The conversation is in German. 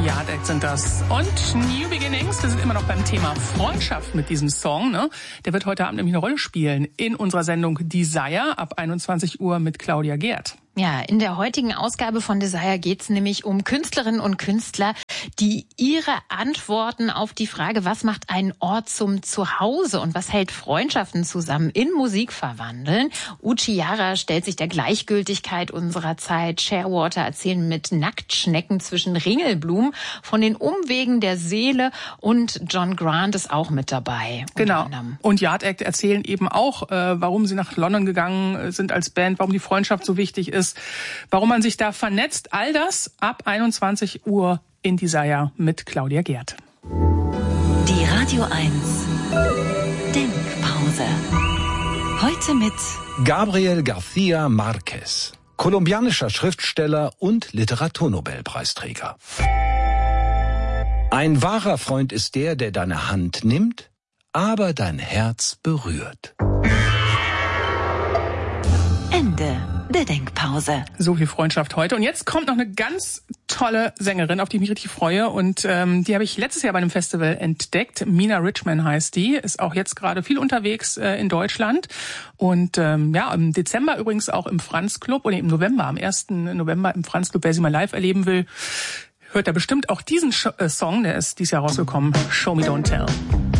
Yard Act sind das. Und New Beginnings, wir sind immer noch beim Thema Freundschaft mit diesem Song. Ne? Der wird heute Abend nämlich eine Rolle spielen in unserer Sendung Desire ab 21 Uhr mit Claudia Gerd. Ja, in der heutigen Ausgabe von Desire geht's nämlich um Künstlerinnen und Künstler, die ihre Antworten auf die Frage, was macht einen Ort zum Zuhause und was hält Freundschaften zusammen, in Musik verwandeln. Uchi Yara stellt sich der Gleichgültigkeit unserer Zeit. Shearwater erzählen mit Nacktschnecken zwischen Ringelblumen von den Umwegen der Seele und John Grant ist auch mit dabei. Genau. Und Yard Act erzählen eben auch, warum sie nach London gegangen sind als Band, warum die Freundschaft so wichtig ist, warum man sich da vernetzt. All das ab 21 Uhr in Desire mit Claudia Gerd. Die Radio 1 Denkpause. Heute mit Gabriel García Márquez, kolumbianischer Schriftsteller und Literaturnobelpreisträger. Ein wahrer Freund ist der deine Hand nimmt, aber dein Herz berührt. Ende der Denkpause. So viel Freundschaft heute. Und jetzt kommt noch eine ganz tolle Sängerin, auf die ich mich richtig freue. Und die habe ich letztes Jahr bei einem Festival entdeckt. Mina Richman heißt die. Ist auch jetzt gerade viel unterwegs in Deutschland. Und im Dezember übrigens auch im Franz Club. Oder im November, am 1. November im Franz Club. Wer sie mal live erleben will, hört da bestimmt auch diesen Song. Der ist dieses Jahr rausgekommen. Show Me Don't Tell.